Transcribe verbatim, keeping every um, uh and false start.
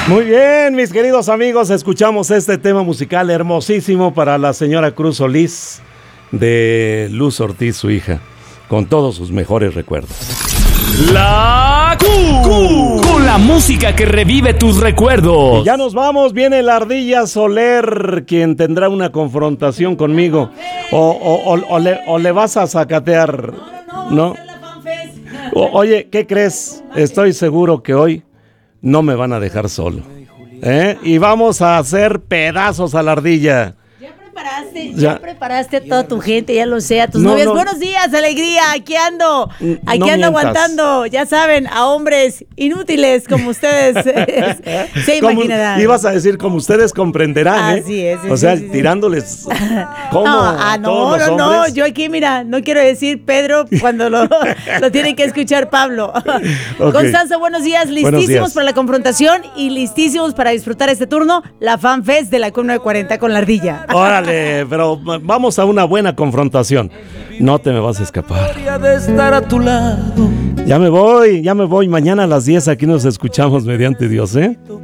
Muy bien, mis queridos amigos, escuchamos este tema musical hermosísimo para la señora Cruz Solís, de Luz Ortiz, su hija, con todos sus mejores recuerdos. La Q, con la música que revive tus recuerdos. Y ya nos vamos, viene la Ardilla Soler, quien tendrá una confrontación conmigo. O, o, o, o, le, o le vas a zacatear, ¿no? O, oye, ¿qué crees? Estoy seguro que hoy no me van a dejar solo, ¿eh? Y vamos a hacer pedazos a la ardilla. Ya preparaste, ya, Ya. preparaste a toda tu gente, ya lo sé, a tus No, novias. no. Buenos días, alegría, aquí ando, N- aquí no ando mientas. aguantando, ya saben, a hombres inútiles como ustedes eh, se Como- imaginarán. Ibas a decir como ustedes comprenderán, ¿eh? Así es, sí, O sea, sí, sí. tirándoles como No, a ah, no, todos no, los no, hombres. yo aquí, mira, no quiero decir Pedro cuando lo, lo tiene que escuchar Pablo. Ok. Constanza, buenos días, listísimos días. para la confrontación y listísimos para disfrutar este turno, la FanFest de la C U M nueve cuarenta con la ardilla. Órale, pero vamos a una buena confrontación. No te me vas a escapar. de estar a tu lado. Ya me voy, ya me voy. Mañana a las diez aquí nos escuchamos mediante Dios, ¿eh?